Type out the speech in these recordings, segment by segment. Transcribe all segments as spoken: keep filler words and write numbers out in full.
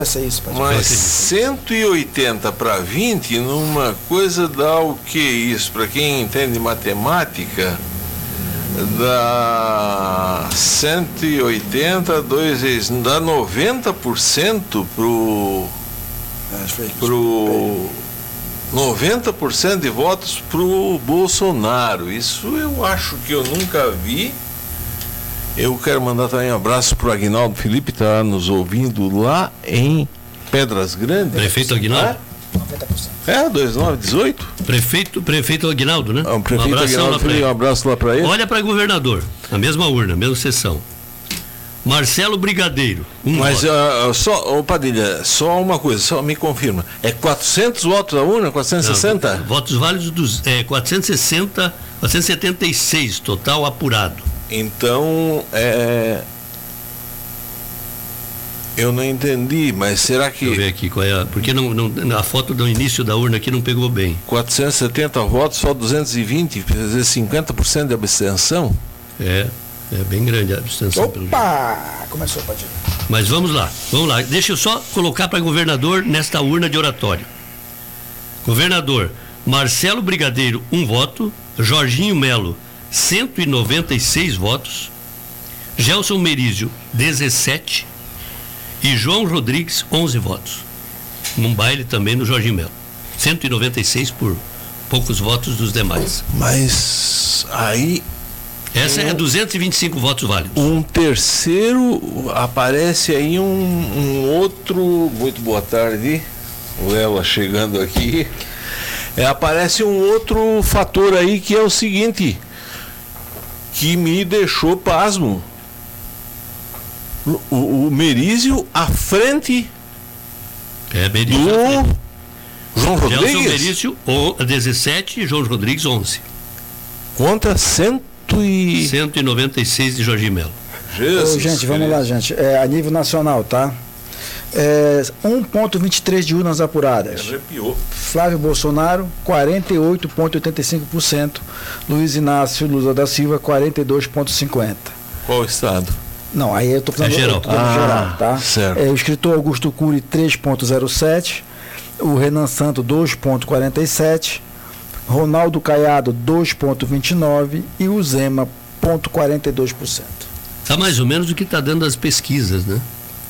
Isso, mas cento e oitenta para vinte numa coisa dá o que isso? Para quem entende matemática, dá cento e oitenta, dois vezes, dá noventa por cento pro, pro noventa por cento de votos pro Bolsonaro. Isso eu acho que eu nunca vi. Eu quero mandar também um abraço para o Aguinaldo Felipe, está nos ouvindo lá em Pedras Grandes. Prefeito Aguinaldo? noventa por cento. É, dois mil novecentos e dezoito. Prefeito, prefeito Aguinaldo, né? É, o prefeito um Aguinaldo Felipe, um abraço lá para ele. Olha para governador, a mesma urna, a mesma sessão. Marcelo Brigadeiro. Um Mas uh, só, oh, Padilha, só uma coisa, só me confirma. É quatrocentos votos a urna, quatrocentos e sessenta? Não, votos válidos dos é, quatrocentos e sessenta, quatrocentos e setenta e seis, total apurado. Então, é... eu não entendi, mas será que... Deixa eu ver aqui qual é a... Porque não, não, a foto do início da urna aqui não pegou bem. quatrocentos e setenta votos, só duzentos e vinte, quer dizer, cinquenta por cento de abstenção? É, é bem grande a abstenção. Opa! Começou, Padilha. Mas vamos lá, vamos lá. Deixa eu só colocar para governador nesta urna de oratório. Governador, Marcelo Brigadeiro, um voto. Jorginho Melo, cento e noventa e seis votos, Gelson Merizio, dezessete e João Rodrigues, onze votos. Num baile também no Jorginho Melo. cento e noventa e seis por poucos votos dos demais. Mas aí... Essa um, é duzentos e vinte e cinco votos válidos. Um terceiro, aparece aí um, um outro... Muito boa tarde, o Ela chegando aqui. É, aparece um outro fator aí que é o seguinte... que me deixou pasmo. O, o Merizio à frente é, Merizio do à frente. João Rodrigues. Gelson Merizio, dezessete e João Rodrigues, onze. Contra cento e... cento e noventa e seis de Jorginho Melo. Jesus, Ô, gente, vamos lá, gente. É, a nível nacional, tá? É, um vírgula vinte e três de urnas apuradas. Arrepiou. Flávio Bolsonaro, quarenta e oito vírgula oitenta e cinco por cento. Luiz Inácio Lula da Silva, quarenta e dois vírgula cinquenta por cento. Qual estado? Não, aí eu tô falando é geral. eu tô falando Ah, geral, tá? Certo. É, o escritor Augusto Cury, três vírgula zero sete. O Renan Santo, dois vírgula quarenta e sete. Ronaldo Caiado, dois vírgula vinte e nove. E o Zema, zero vírgula quarenta e dois por cento. Está mais ou menos o que está dando as pesquisas, né?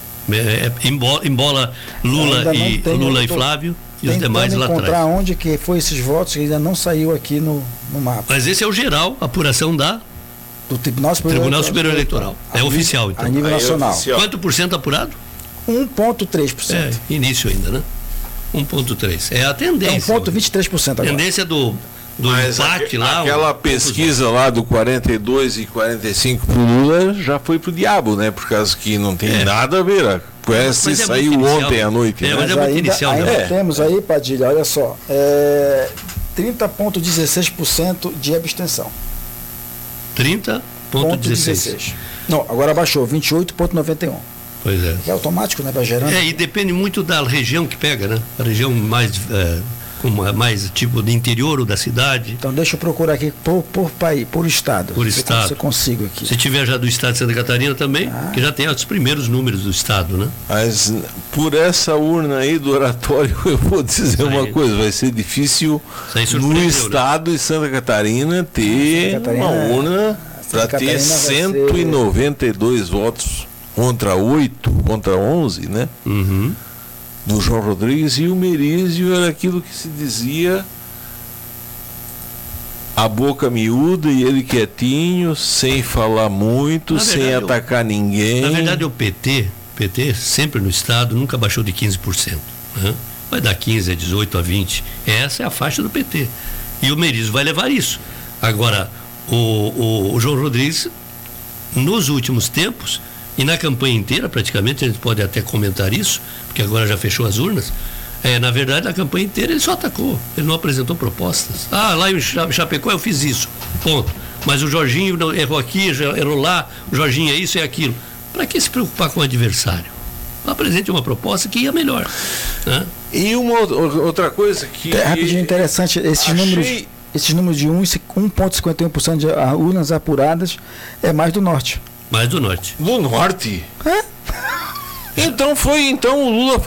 É, embola, embola Lula, e, tem, Lula e Flávio e os demais lá atrás. Encontrar onde que foi esses votos que ainda não saiu aqui no, no mapa. Mas esse é o geral, a apuração da do Tribunal Superior, Tribunal Superior Eleitoral. É nível, oficial, então. A nível nacional. É oficial. Quanto por cento apurado? um vírgula três por cento. É, início ainda, né? um vírgula três. É a tendência. É um vírgula vinte e três por cento agora. Tendência do do Mas empate a, lá. Aquela o, pesquisa lá do quarenta e dois e quarenta e cinco pro Lula já foi pro diabo, né? Por causa que não tem é. nada a ver. Conhece, é saiu ontem à noite. É, né? mas, mas é muito ainda, inicial. Ainda né? temos aí, Padilha, olha só, é, trinta vírgula dezesseis por cento de abstenção. trinta vírgula dezesseis. Não, agora baixou, vinte e oito vírgula noventa e um. Pois é. É automático, né? Vai gerando. É, e depende muito da região que pega, né? A região mais... É, com mais tipo de interior ou da cidade. Então deixa eu procurar aqui por, por país, por estado. Por estado. Se eu consigo aqui. Se tiver já do estado de Santa Catarina também, ah. que já tem os primeiros números do estado, né? Mas por essa urna aí do oratório, eu vou dizer uma coisa, vai ser difícil no estado né? de Santa Catarina ter Santa Catarina, uma urna para ter cento e noventa e dois ser... votos contra oito, contra onze, né? Uhum. Do João Rodrigues, e o Merizio era aquilo que se dizia a boca miúda e ele quietinho, sem falar muito, verdade, sem atacar eu, ninguém. Na verdade o P T, P T sempre no estado nunca baixou de quinze por cento, né? Vai dar quinze, a dezoito, a vinte, essa é a faixa do P T e o Merizio vai levar isso. Agora o, o, o João Rodrigues nos últimos tempos e na campanha inteira, praticamente, a gente pode até comentar isso, porque agora já fechou as urnas, é, na verdade, na campanha inteira ele só atacou, ele não apresentou propostas. Ah, lá em Chapecó eu fiz isso, ponto. Mas o Jorginho errou aqui, errou lá, o Jorginho é isso, é aquilo. Para que se preocupar com o adversário? Apresente uma proposta que ia melhor. Né? E uma outra coisa que... É, rapidinho, interessante, esses achei... números... Esses números de um vírgula cinquenta e um por cento de urnas apuradas é mais do norte. Mais do norte. Do norte? É? Então foi, então o Lula